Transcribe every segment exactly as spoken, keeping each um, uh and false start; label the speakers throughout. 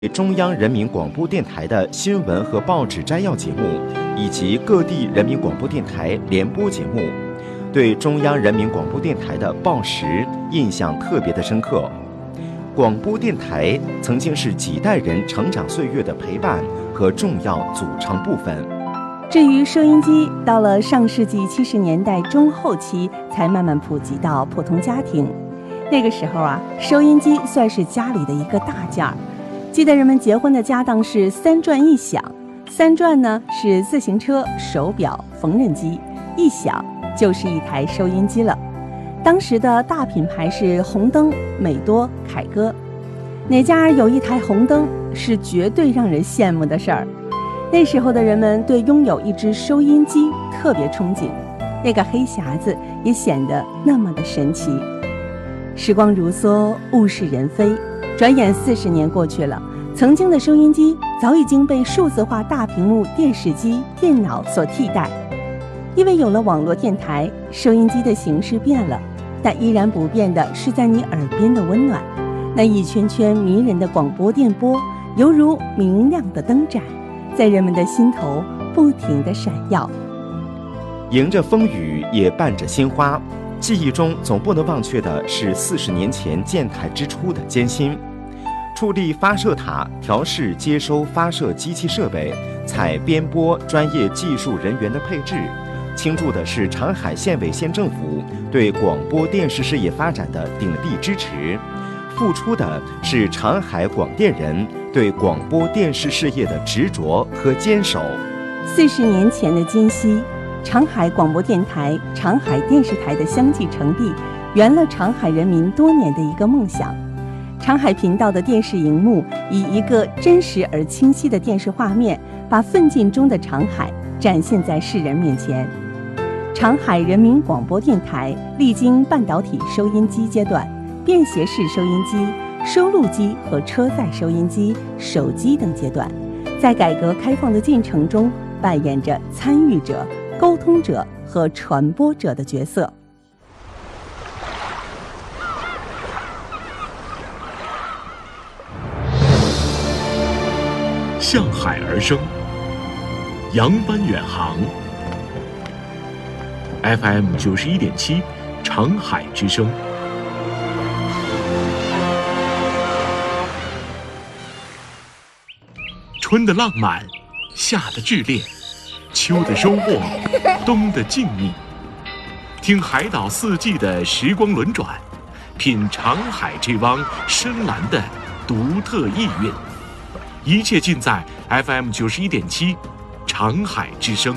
Speaker 1: 中央人民广播电台的新闻和报纸摘要节目，以及各地人民广播电台联播节目，对中央人民广播电台的报时印象特别的深刻。广播电台曾经是几代人成长岁月的陪伴和重要组成部分。
Speaker 2: 至于收音机，到了上世纪七十年代中后期才慢慢普及到普通家庭。那个时候啊，收音机算是家里的一个大件儿。记得人们结婚的家当是三转一响，三转呢是自行车、手表、缝纫机，一响就是一台收音机了。当时的大品牌是红灯、美多、凯歌，哪家有一台红灯是绝对让人羡慕的事儿。那时候的人们对拥有一只收音机特别憧憬，那个黑匣子也显得那么的神奇。时光如梭，物是人非，转眼四十年过去了，曾经的收音机早已经被数字化大屏幕电视机、电脑所替代。因为有了网络电台，收音机的形式变了，但依然不变的是在你耳边的温暖。那一圈圈迷人的广播电波，犹如明亮的灯盏，在人们的心头不停地闪耀。
Speaker 1: 迎着风雨，也伴着鲜花。记忆中总不能忘却的是四十年前建台之初的艰辛。矗立发射塔，调试接收发射机器设备，采编播专业技术人员的配置，倾注的是长海县委县政府对广播电视事业发展的鼎力支持，付出的是长海广电人对广播电视事业的执着和坚守。
Speaker 2: 四十年前的今夕，长海广播电台、长海电视台的相继成立，圆了长海人民多年的一个梦想。长海频道的电视荧幕以一个真实而清晰的电视画面，把奋进中的长海展现在世人面前。长海人民广播电台历经半导体收音机阶段、便携式收音机、收录机和车载收音机、手机等阶段，在改革开放的进程中扮演着参与者、沟通者和传播者的角色。
Speaker 3: 向海而生，扬帆远航。F M 九十一点七，长海之声。春的浪漫，夏的炽烈，秋的收获，冬的静谧。听海岛四季的时光轮转，品长海这汪深蓝的独特意蕴。一切尽在 F M 九十一点七，长海之声。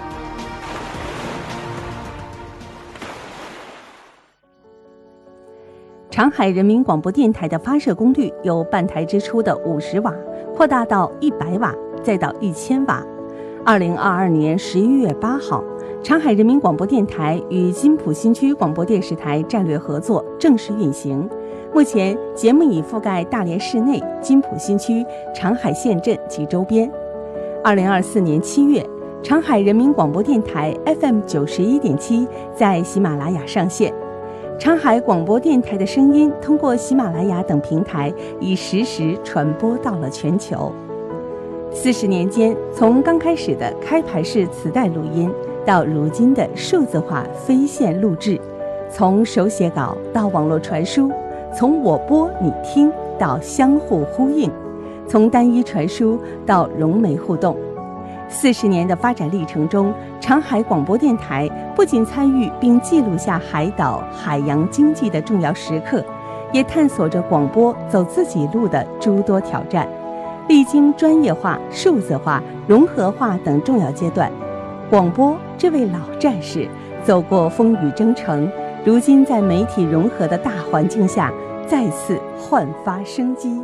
Speaker 2: 长海人民广播电台的发射功率由办台之初的五十瓦扩大到一百瓦，再到一千瓦。二零二二年十一月八号，长海人民广播电台与金浦新区广播电视台战略合作正式运行。目前节目已覆盖大连市内、金浦新区、长海县镇及周边。二零二四年七月，长海人民广播电台 F M 九十一点七在喜马拉雅上线。长海广播电台的声音通过喜马拉雅等平台已实时传播到了全球。四十年间，从刚开始的开盘式磁带录音，到如今的数字化飞线录制，从手写稿到网络传输，从我播你听到相互呼应，从单一传输到融媒互动。四十年的发展历程中，长海广播电台不仅参与并记录下海岛海洋经济的重要时刻，也探索着广播走自己路的诸多挑战。历经专业化、数字化、融合化等重要阶段，广播这位老战士走过风雨征程，如今在媒体融合的大环境下，再次焕发生机。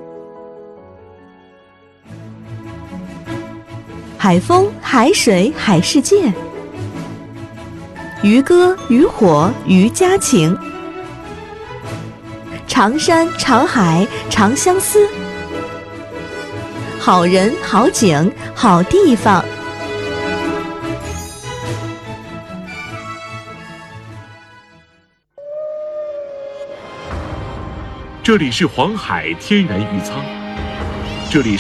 Speaker 4: 海风、海水、海世界，渔歌、渔火、渔家情，长山、长海、长相思，好人、好景、好地方。
Speaker 3: 这里是黄海天然渔仓， 这里